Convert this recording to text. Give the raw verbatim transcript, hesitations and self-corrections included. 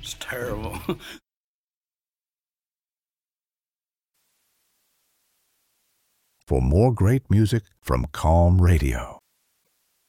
It's terrible. For more great music from Calm Radio,